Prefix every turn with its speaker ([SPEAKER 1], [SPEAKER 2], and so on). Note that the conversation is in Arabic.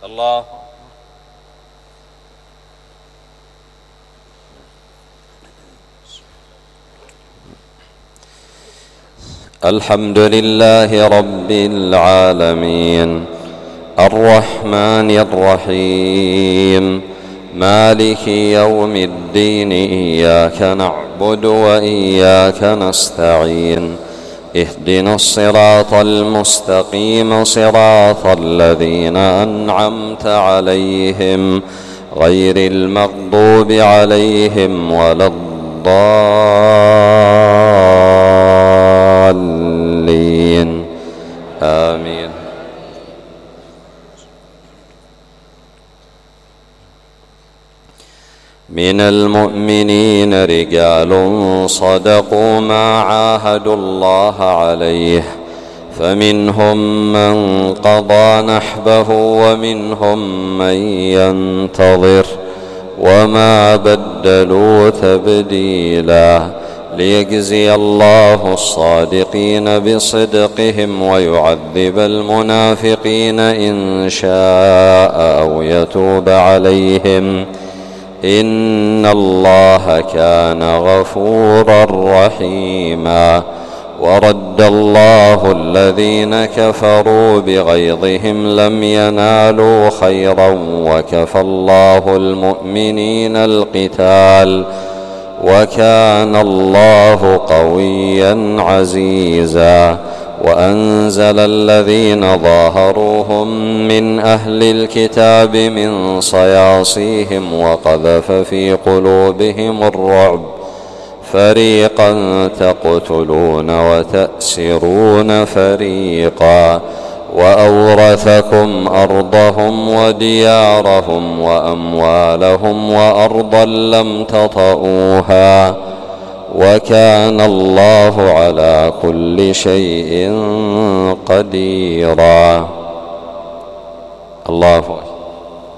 [SPEAKER 1] الله. الحمد لله رب العالمين الرحمن الرحيم مالك يوم الدين، إياك نعبد وإياك نستعين، اهدنا الصراط المستقيم صراط الذين أنعمت عليهم غير المغضوب عليهم ولا الضالين، آمين. من المؤمنين رجال صدقوا ما عاهدوا الله عليه، فمنهم من قضى نحبه ومنهم من ينتظر وما بدلوا تبديلا، ليجزي الله الصادقين بصدقهم ويعذب المنافقين إن شاء أو يتوب عليهم، إن الله كان غفورا رحيما. ورد الله الذين كفروا بغيظهم لم ينالوا خيرا، وكفى الله المؤمنين القتال، وكان الله قويا عزيزا. وأنزل الذين ظاهروهم من أهل الكتاب من صياصيهم وقذف في قلوبهم الرعب، فريقا تقتلون وتأسرون فريقا، وأورثكم أرضهم وديارهم وأموالهم وأرضا لم تطئوها، وكان الله على كل شيء قديرا. الله أكبر.